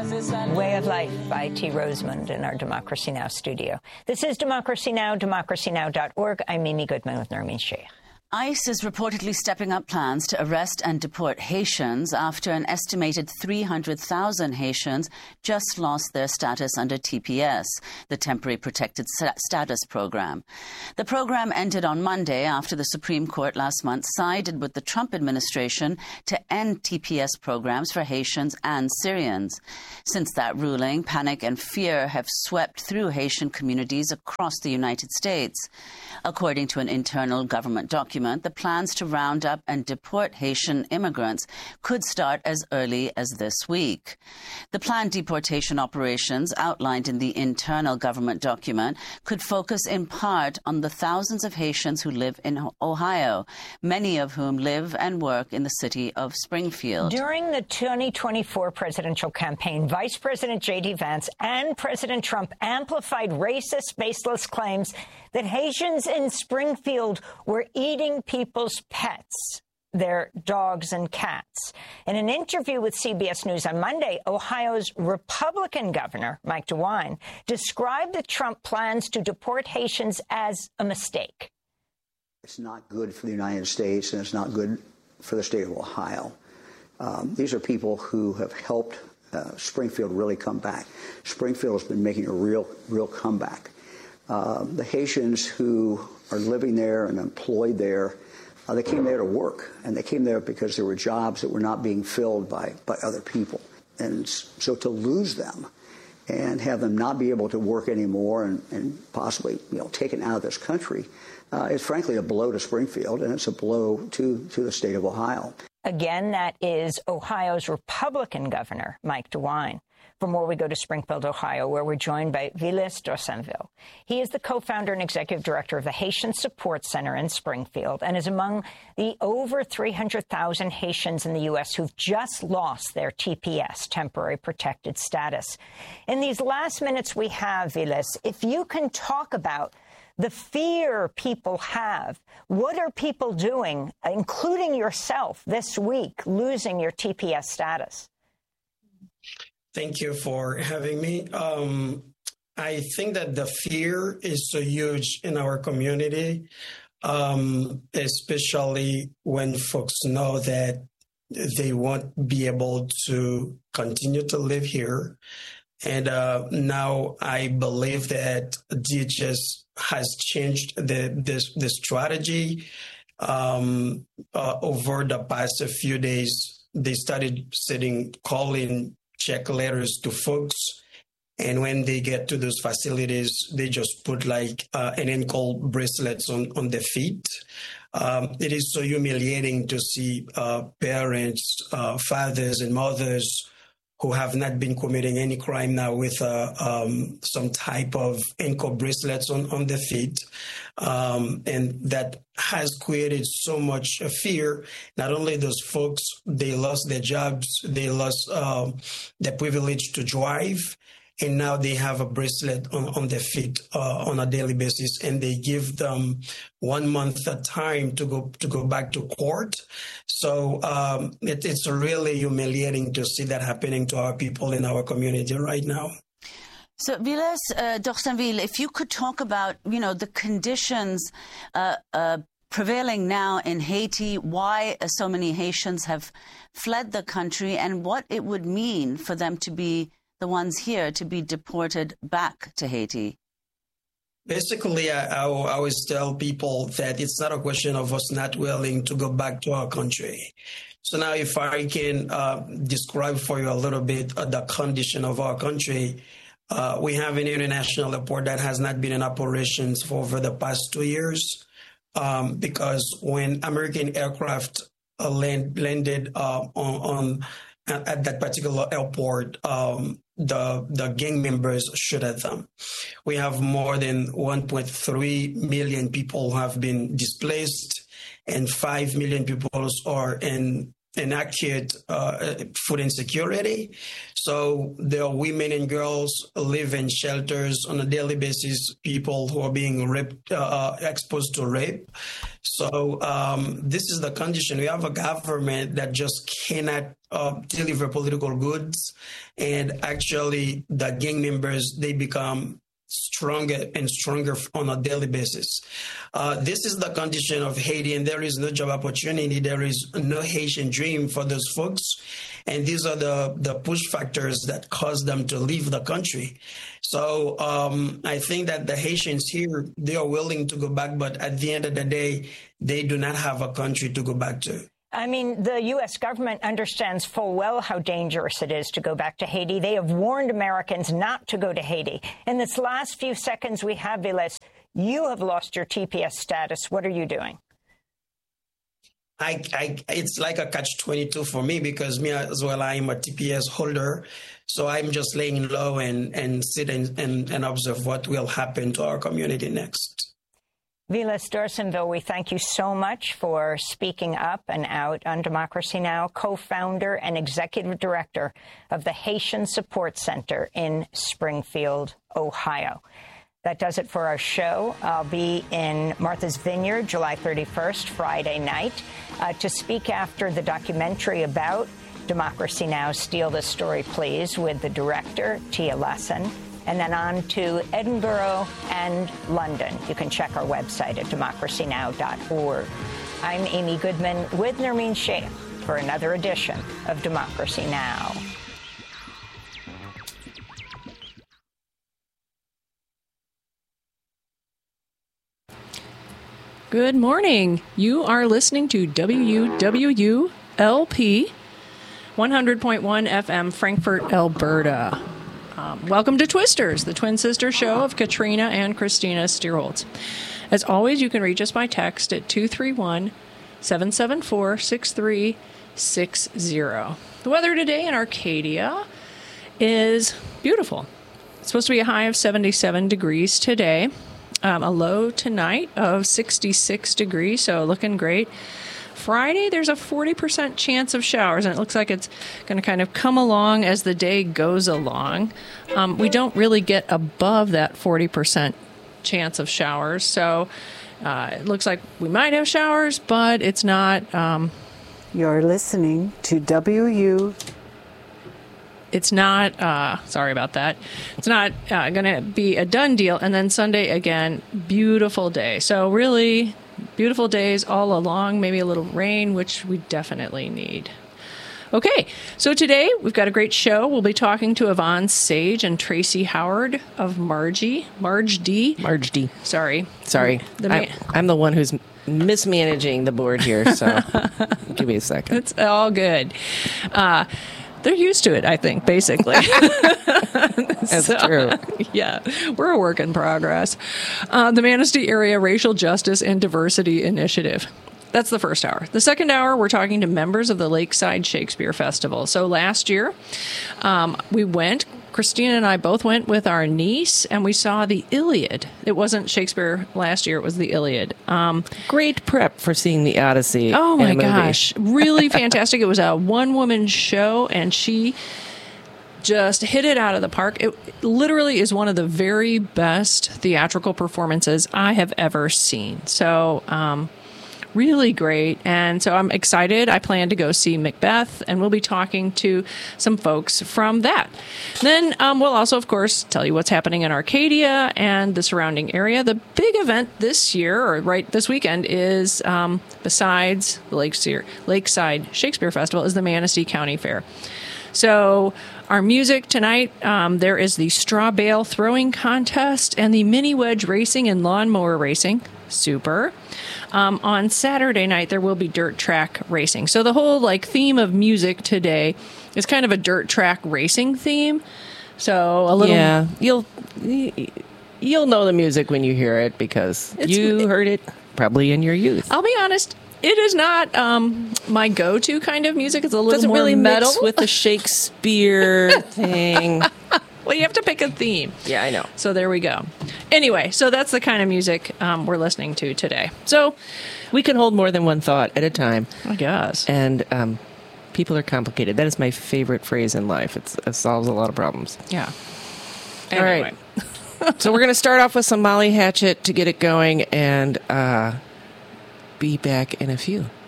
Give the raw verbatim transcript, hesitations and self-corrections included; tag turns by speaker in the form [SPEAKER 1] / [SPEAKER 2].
[SPEAKER 1] Way of Life by T. Rosemond in our Democracy Now! Studio. This is Democracy Now!, democracy now dot org. I'm Mimi Goodman with Nermeen Sheikh.
[SPEAKER 2] ICE is reportedly stepping up plans to arrest and deport Haitians after an estimated three hundred thousand Haitians just lost their status under T P S, the Temporary Protected Status Program. The program ended on Monday after the Supreme Court last month sided with the Trump administration to end T P S programs for Haitians and Syrians. Since that ruling, panic and fear have swept through Haitian communities across the United States. According to an internal government document, the plans to round up and deport Haitian immigrants could start as early as this week. The planned deportation operations outlined in the internal government document could focus in part on the thousands of Haitians who live in Ohio, many of whom live and work in the city of Springfield.
[SPEAKER 1] During the twenty twenty-four presidential campaign, Vice President J D. Vance and President Trump amplified racist, baseless claims that Haitians in Springfield were eating people's pets, their dogs and cats. In an interview with C B S News on Monday, Ohio's Republican governor, Mike DeWine, described the Trump plans to deport Haitians as a mistake.
[SPEAKER 3] It's not good for the United States, and it's not good for the state of Ohio. Um, these are people who have helped uh, Springfield really come back. Springfield has been making a real, real comeback. Uh, the Haitians who are living there and employed there, uh, they came there to work, and they came there because there were jobs that were not being filled by, by other people. And so to lose them and have them not be able to work anymore and, and possibly, you know, taken out of this country uh, is frankly a blow to Springfield, and it's a blow to, to the state of Ohio.
[SPEAKER 1] Again, that is Ohio's Republican governor, Mike DeWine. For more, we go to Springfield, Ohio, where we're joined by Vilas Dorsainville. He is the co-founder and executive director of the Haitian Support Center in Springfield and is among the over three hundred thousand Haitians in the U S who've just lost their T P S, Temporary Protected Status. In these last minutes we have, Vilas, if you can talk about the fear people have, what are people doing, including yourself, this week, losing your T P S status?
[SPEAKER 4] Thank you for having me. Um, I think that the fear is so huge in our community, um, especially when folks know that they won't be able to continue to live here. And uh, now I believe that D H S has changed the, the, the strategy. Um, uh, over the past few days, they started sending, calling, check letters to folks, and when they get to those facilities, they just put like uh, an ankle bracelets on, on their feet. Um, it is so humiliating to see uh, parents, uh, fathers and mothers who have not been committing any crime now with uh, um, some type of ankle bracelets on, on their feet. Um, and that has created so much fear. Not only those folks, they lost their jobs, they lost uh, the privilege to drive, and now they have a bracelet on, on their feet uh, on a daily basis, and they give them one month of time to go to go back to court. So um, it, it's really humiliating to see that happening to our people in our community right now.
[SPEAKER 2] So, Vilas uh, Dorsainville, if you could talk about, you know, the conditions uh, uh, prevailing now in Haiti, why so many Haitians have fled the country, and what it would mean for them to be the ones here to be deported back to Haiti.
[SPEAKER 4] Basically, I, I, I always tell people that it's not a question of us not willing to go back to our country. So now if I can uh, describe for you a little bit uh, the condition of our country, uh, we have an international airport that has not been in operations for over the past two years um, because when American aircraft uh, land, landed uh, on, on at that particular airport, um, the the gang members shoot at them. We have more than one point three million people who have been displaced, and five million people are in in acute uh, food insecurity. So there are women and girls who live in shelters on a daily basis, people who are being raped, uh, exposed to rape. So um, this is the condition. We have a government that just cannot uh, deliver political goods. And actually, the gang members, they become stronger and stronger on a daily basis. Uh, this is the condition of Haiti, and there is no job opportunity. There is no Haitian dream for those folks. And these are the, the push factors that cause them to leave the country. So um, I think that the Haitians here, they are willing to go back, but at the end of the day, they do not have a country to go back to.
[SPEAKER 1] I mean, the U S government understands full well how dangerous it is to go back to Haiti. They have warned Americans not to go to Haiti. In this last few seconds we have, Viles, you have lost your T P S status. What are you doing?
[SPEAKER 4] I, I, it's like a catch twenty-two for me because me as well, I am a T P S holder. So I'm just laying low and, and sit and, and, and observe what will happen to our community next.
[SPEAKER 1] Viles D'Orsonville, we thank you so much for speaking up and out on Democracy Now!, co-founder and executive director of the Haitian Support Center in Springfield, Ohio. That does it for our show. I'll be in Martha's Vineyard July thirty-first, Friday night, uh, to speak after the documentary about Democracy Now!, Steal This Story, Please, with the director, Tia Lasson. And then on to Edinburgh and London. You can check our website at democracy now dot org. I'm Amy Goodman with Nermeen Sheikh for another edition of Democracy Now!
[SPEAKER 5] Good morning. You are listening to W W U L P one hundred point one F M, Frankfurt, Alberta. Um, welcome to Twisters, the twin sister show of Katrina and Christina Steerholtz. As always, you can reach us by text at two three one, seven seven four, six three six zero. The weather today in Arcadia is beautiful. It's supposed to be a high of seventy-seven degrees today, um, a low tonight of sixty-six degrees, so looking great. Friday, there's a forty percent chance of showers, and it looks like it's going to kind of come along as the day goes along. Um, we don't really get above that forty percent chance of showers, so uh, it looks like we might have showers, but it's not... Um,
[SPEAKER 6] You're listening to W U...
[SPEAKER 5] It's not, uh, sorry about that, it's not uh, going to be a done deal. And then Sunday, again, beautiful day. So really... beautiful days all along, maybe a little rain, which we definitely need. Okay, so today we've got a great show. We'll be talking to Yvonne Sage and Tracy Howard of Margie, Marge D.
[SPEAKER 7] Marge D.
[SPEAKER 5] Sorry.
[SPEAKER 7] Sorry.
[SPEAKER 5] The
[SPEAKER 7] I, I'm the one who's mismanaging the board here, so give me a second.
[SPEAKER 5] It's all good. Uh, they're used to it, I think, basically.
[SPEAKER 7] That's so, true.
[SPEAKER 5] Yeah, we're a work in progress. Uh, the Manistee Area Racial Justice and Diversity Initiative. That's the first hour. The second hour, we're talking to members of the Lakeside Shakespeare Festival. So last year, um, we went, Christina and I both went with our niece, and we saw the Iliad. It wasn't Shakespeare last year, it was the Iliad. Um,
[SPEAKER 7] Great prep for seeing the Odyssey.
[SPEAKER 5] Oh my gosh, really fantastic. It was a one-woman show, and she just hit it out of the park. It literally is one of the very best theatrical performances I have ever seen. So, um, really great. And so I'm excited. I plan to go see Macbeth, and we'll be talking to some folks from that. Then um, we'll also, of course, tell you what's happening in Arcadia and the surrounding area. The big event this year, or right this weekend, is um, besides the Lakeside, Lakeside Shakespeare Festival, is the Manistee County Fair. So our music tonight, um, there is the straw bale throwing contest and the mini wedge racing and lawnmower racing. Super. Um, on Saturday night, there will be dirt track racing. So the whole like theme of music today is kind of a dirt track racing theme. So a little...
[SPEAKER 7] Yeah, you'll you'll know the music when you hear it because it's, you it, heard it probably in your youth.
[SPEAKER 5] I'll be honest. It is not um, my go-to kind of music. It's a little
[SPEAKER 7] Doesn't
[SPEAKER 5] more
[SPEAKER 7] really
[SPEAKER 5] metal.
[SPEAKER 7] Mix with the Shakespeare thing.
[SPEAKER 5] Well, you have to pick a theme.
[SPEAKER 7] Yeah, I know.
[SPEAKER 5] So there we go. Anyway, so that's the kind of music um, we're listening to today. So
[SPEAKER 7] we can hold more than one thought at a time.
[SPEAKER 5] I guess.
[SPEAKER 7] And um, people are complicated. That is my favorite phrase in life. It's, it solves a lot of problems.
[SPEAKER 5] Yeah.
[SPEAKER 7] Anyway. All right. So we're going to start off with some Molly Hatchet to get it going and uh, be back in a few.